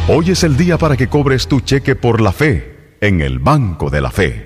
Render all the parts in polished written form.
Hoy es el día para que cobres tu cheque por la fe en el Banco de la Fe.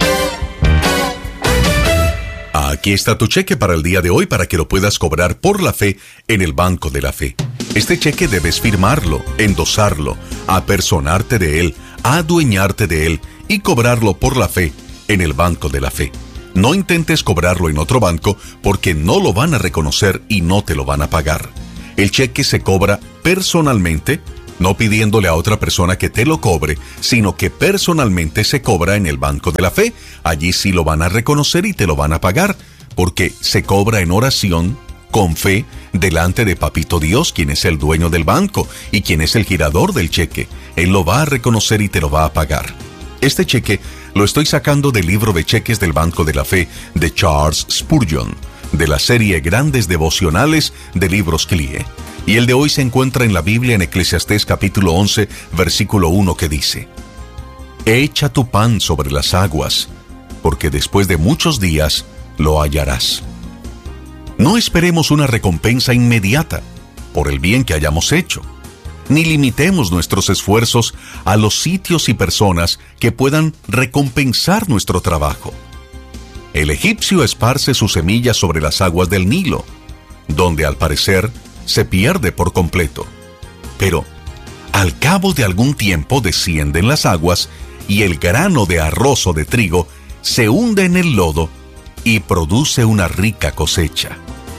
Aquí está tu cheque para el día de hoy para que lo puedas cobrar por la fe en el Banco de la Fe. Este cheque debes firmarlo, endosarlo, apersonarte de él, adueñarte de él y cobrarlo por la fe en el Banco de la Fe. No intentes cobrarlo en otro banco porque no lo van a reconocer y no te lo van a pagar. El cheque se cobra personalmente, no pidiéndole a otra persona que te lo cobre, sino que personalmente se cobra en el Banco de la Fe. Allí sí lo van a reconocer y te lo van a pagar, porque se cobra en oración, con fe, delante de Papito Dios, quien es el dueño del banco y quien es el girador del cheque. Él lo va a reconocer y te lo va a pagar. Este cheque lo estoy sacando del libro de cheques del Banco de la Fe de Charles Spurgeon, de la serie Grandes Devocionales de Libros Clie. Y el de hoy se encuentra en la Biblia en Eclesiastés capítulo 11, versículo 1, que dice: Echa tu pan sobre las aguas, porque después de muchos días lo hallarás. No esperemos una recompensa inmediata por el bien que hayamos hecho, ni limitemos nuestros esfuerzos a los sitios y personas que puedan recompensar nuestro trabajo. El egipcio esparce sus semillas sobre las aguas del Nilo, donde al parecer se pierde por completo. Pero al cabo de algún tiempo descienden las aguas y el grano de arroz o de trigo se hunde en el lodo y produce una rica cosecha.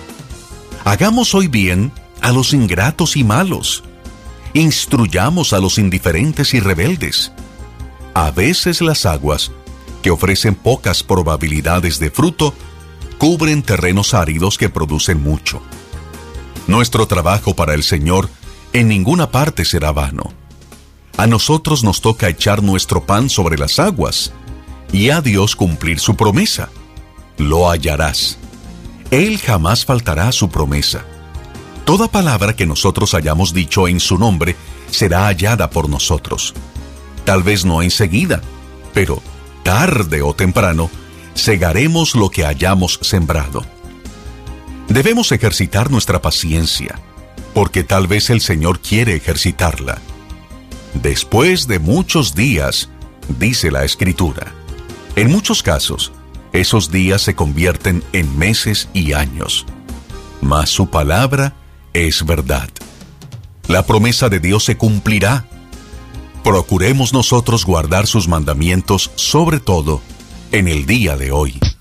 Hagamos hoy bien a los ingratos y malos. Instruyamos a los indiferentes y rebeldes. A veces las aguas, que ofrecen pocas probabilidades de fruto, cubren terrenos áridos que producen mucho. Nuestro trabajo para el Señor en ninguna parte será vano. A nosotros nos toca echar nuestro pan sobre las aguas y a Dios cumplir su promesa. Lo hallarás. Él jamás faltará a su promesa. Toda palabra que nosotros hayamos dicho en su nombre será hallada por nosotros. Tal vez no enseguida, pero tarde o temprano segaremos lo que hayamos sembrado. Debemos ejercitar nuestra paciencia, porque tal vez el Señor quiere ejercitarla. Después de muchos días, dice la Escritura. En muchos casos, esos días se convierten en meses y años. Mas su palabra es verdad. La promesa de Dios se cumplirá. Procuremos nosotros guardar sus mandamientos, sobre todo en el día de hoy.